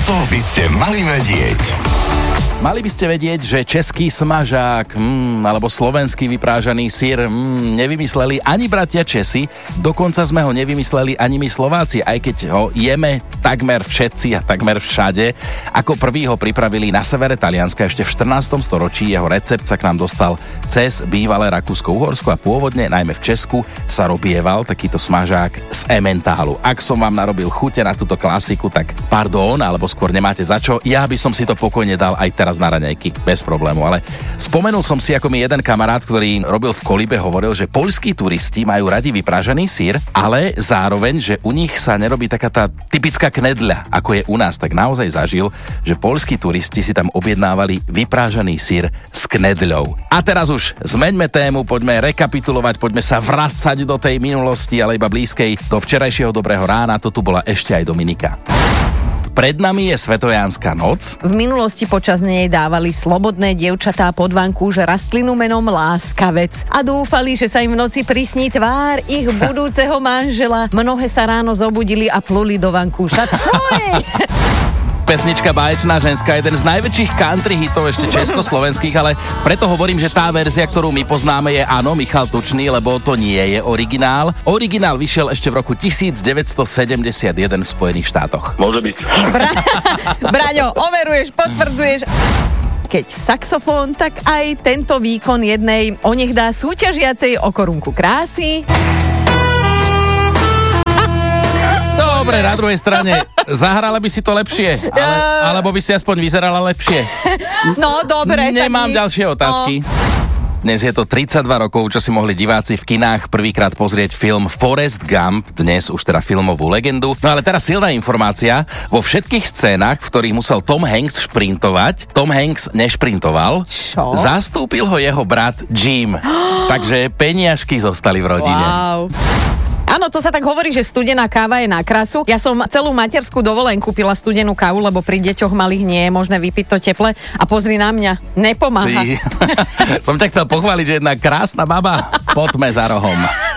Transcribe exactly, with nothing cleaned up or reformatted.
Toto by ste mali vedieť. Mali by ste vedieť, že český smažák mm, alebo slovenský vyprážaný syr mm, nevymysleli ani bratia Česi, dokonca sme ho nevymysleli ani my Slováci, aj keď ho jeme takmer všetci a takmer všade. Ako prvý ho pripravili na severe Talianska ešte v štrnástom storočí. Jeho recept sa k nám dostal cez bývalé Rakúsko-Uhorsko a pôvodne, najmä v Česku, sa robieval takýto smažák z ementálu. Ak som vám narobil chute na túto klasiku, tak pardon, alebo skôr nemáte za čo. Ja by som si to pokojne dal aj teraz na raňajky, bez problému, ale spomenul som si, ako mi jeden kamarát, ktorý robil v Kolibe, hovoril, že poľskí turisti majú radi vyprážaný syr, ale zároveň, že u nich sa nerobí taká tá typická knedľa, ako je u nás. Tak naozaj zažil, že poľskí turisti si tam objednávali vyprážaný syr s knedľou. A teraz už zmeňme tému, poďme rekapitulovať, poďme sa vracať do tej minulosti, ale iba blízkej, do včerajšieho dobrého rána. To tu bola ešte aj Dominika. Pred nami je Svetojánska noc. V minulosti počas nej dávali slobodné dievčatá pod vankúš rastlinu menom Láskavec a dúfali, že sa im v noci prisní tvár ich budúceho manžela. Mnohé sa ráno zobudili a pluli do vankúša. Pesnička Báječná ženská, jeden z najväčších country hitov ešte československých, ale preto hovorím, že tá verzia, ktorú my poznáme, je áno, Michal Tučný, lebo to nie je originál. Originál vyšiel ešte v roku devätnásťsedemdesiatjeden v Spojených štátoch. Môže byť. Bra- Braňo, overuješ, potvrdzuješ. Keď saxofón, tak aj tento výkon jednej onehdá súťažiacej o korunku krásy. Dobre, na druhej strane, zahrala by si to lepšie, ale, alebo by si aspoň vyzerala lepšie. No, dobre. Nemám tak ďalšie otázky. No. Dnes je to tridsaťdva rokov, čo si mohli diváci v kinách prvýkrát pozrieť film Forrest Gump, dnes už teda filmovú legendu. No ale teraz silná informácia, vo všetkých scénach, v ktorých musel Tom Hanks šprintovať, Tom Hanks nešprintoval. Čo? Zastúpil ho jeho brat Jim. Takže peniažky zostali v rodine. Wow. Áno, to sa tak hovorí, že studená káva je na krasu. Ja som celú materskú dovolenku pila studenú kávu, lebo pri deťoch malých nie je možné vypiť to teple. A pozri na mňa, nepomáha. Si... som ťa chcel pochváliť, že jedna krásna baba, poďme za rohom.